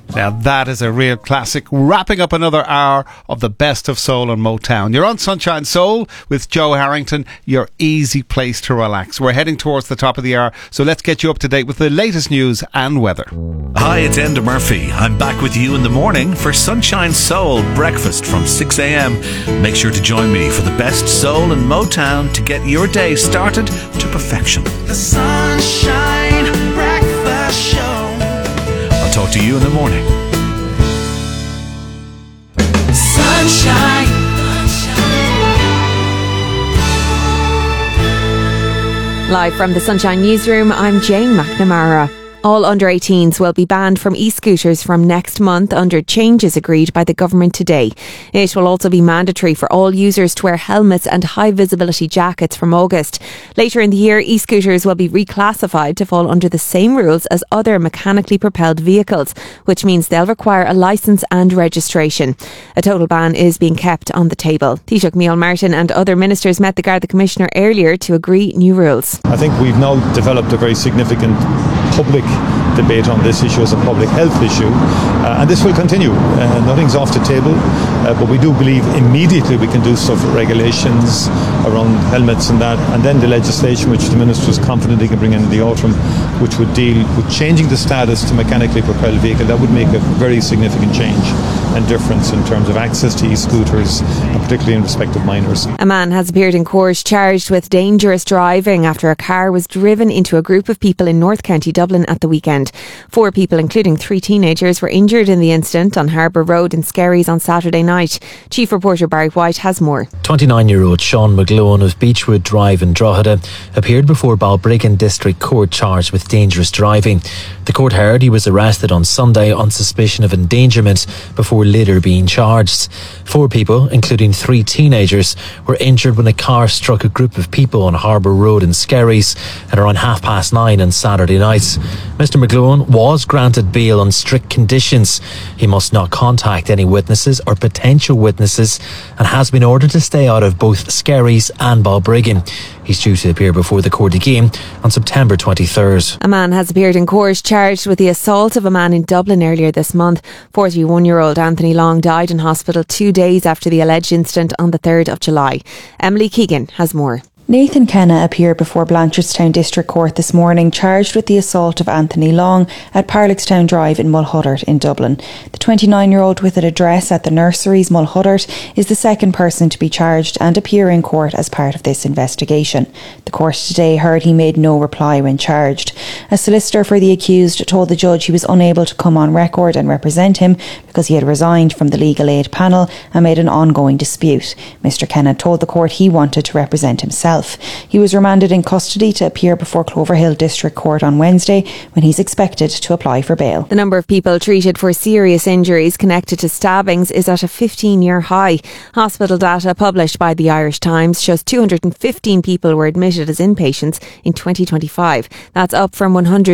Now that is a real classic, wrapping up another hour of the best of soul and Motown. You're on Sunshine Soul with Joe Harrington, your easy place to relax. We're heading towards the top of the hour, so let's get you up to date with the latest news and weather. Hi, it's Enda Murphy. I'm back with you in the morning for Sunshine Soul breakfast from 6 a.m. Make sure to join me for the best soul and Motown to get your day started to perfection. The Sunshine Breakfast Show. I'll talk to you in the morning. Sunshine. Live from the Sunshine Newsroom, I'm Jane McNamara. All under 18s will be banned from e-scooters from next month under changes agreed by the government today. It will also be mandatory for all users to wear helmets and high visibility jackets from August. Later in the year, e-scooters will be reclassified to fall under the same rules as other mechanically propelled vehicles, which means they'll require a licence and registration. A total ban is being kept on the table. Taoiseach Micheál Martin and other ministers met the Garda Commissioner earlier to agree new rules. I think we've now developed a very significant public debate on this issue as a public health issue, and this will continue. Nothing's off the table, but we do believe immediately we can do stuff with regulations around helmets and that, and then the legislation which the Minister is confident he can bring in the autumn, which would deal with changing the status to mechanically propelled vehicle. That would make a very significant change and difference in terms of access to e-scooters, and particularly in respect of minors. A man has appeared in court charged with dangerous driving after a car was driven into a group of people in North County Dublin at the weekend. 4 people, including 3 teenagers, were injured in the incident on Harbour Road in Skerries on Saturday night. Chief reporter Barry White has more. 29-year-old Sean McGlowan of Beechwood Drive in Drogheda appeared before Balbriggan District Court charged with dangerous driving. The court heard he was arrested on Sunday on suspicion of endangerment before later being charged. 4 people, including 3 teenagers, were injured when a car struck a group of people on Harbour Road in Skerries at around 9:30 on Saturday night. Mr McGlowan was granted bail on strict conditions. He must not contact any witnesses or potential witnesses and has been ordered to stay out of both Skerries and Balbriggan. He's due to appear before the court again on September 23rd. A man has appeared in court charged with the assault of a man in Dublin earlier this month. 41-year-old Anthony Long died in hospital 2 days after the alleged incident on the 3rd of July. Emily Keegan has more. Nathan Kenna appeared before Blanchardstown District Court this morning charged with the assault of Anthony Long at Parlickstown Drive in Mulhuddart in Dublin. The 29-year-old with an address at the Nurseries Mulhuddart is the second person to be charged and appear in court as part of this investigation. The court today heard he made no reply when charged. A solicitor for the accused told the judge he was unable to come on record and represent him because he had resigned from the legal aid panel amid an ongoing dispute. Mr Kenna told the court he wanted to represent himself. He was remanded in custody to appear before Cloverhill District Court on Wednesday when he's expected to apply for bail. The number of people treated for serious injuries connected to stabbings is at a 15-year high. Hospital data published by the Irish Times shows 215 people were admitted as inpatients in 2025. That's up from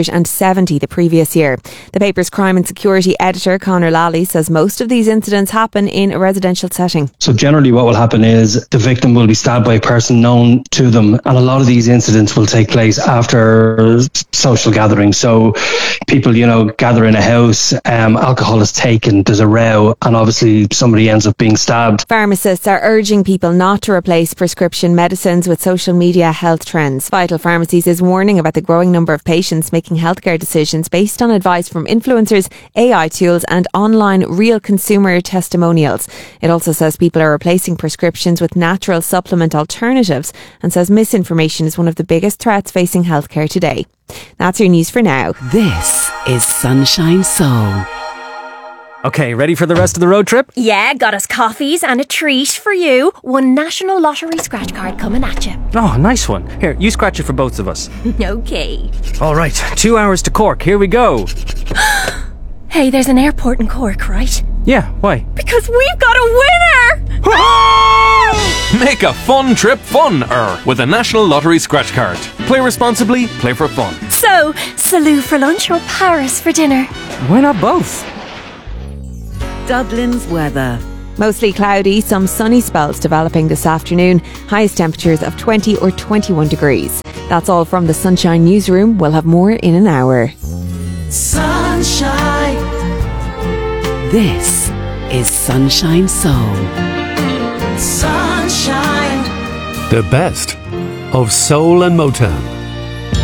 170 the previous year. The paper's crime and security editor Conor Lally says most of these incidents happen in a residential setting. So generally what will happen is the victim will be stabbed by a person known to them, and a lot of these incidents will take place after social gatherings. So people, gather in a house, alcohol is taken, there's a row, and obviously somebody ends up being stabbed. Pharmacists are urging people not to replace prescription medicines with social media health trends. Vital Pharmacies is warning about the growing number of patients making healthcare decisions based on advice from influencers, AI tools and online real consumer testimonials. It also says people are replacing prescriptions with natural supplement alternatives and says misinformation is one of the biggest threats facing healthcare today. That's your news for now. This is Sunshine Soul. Okay, ready for the rest of the road trip? Yeah, got us coffees and a treat for you. One National Lottery scratch card coming at you. Oh, nice one. Here, you scratch it for both of us. Okay. All right, 2 hours to Cork. Here we go. Hey, there's an airport in Cork, right? Yeah, why? Because we've got a winner! Make a fun trip fun-er with a National Lottery scratch card. Play responsibly, play for fun. So, Salou for lunch or Paris for dinner? Why not both? Dublin's weather. Mostly cloudy, some sunny spells developing this afternoon. Highest temperatures of 20 or 21 degrees. That's all from the Sunshine Newsroom. We'll have more in an hour. Sunshine. This is Sunshine Soul. Sunshine. The best of soul and Motown.